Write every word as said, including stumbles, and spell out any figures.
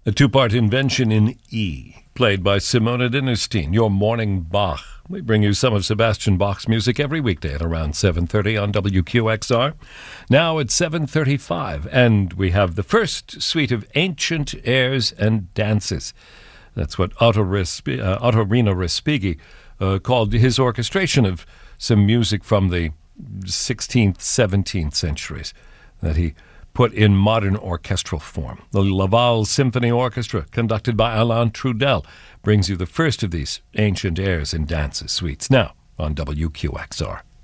A two-part invention in E, played by Simona Dinnerstein, your morning Bach. We bring you some of Sebastian Bach's music every weekday at around seven thirty on W Q X R. Now at seven thirty-five, and we have the first suite of ancient airs and dances. That's what Otto, Resp- uh, Otto Rino Respighi uh, called his orchestration of some music from the sixteenth, seventeenth centuries that he put in modern orchestral form. The Laval Symphony Orchestra, conducted by Alain Trudel, brings you the first of these ancient airs and dances suites now on W Q X R.